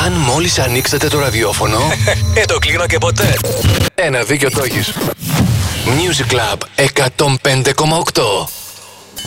Αν μόλις ανοίξετε το ραδιόφωνο, Το κλείνω και ποτέ. ένα δίκιο το έχεις. Music Club 105,8.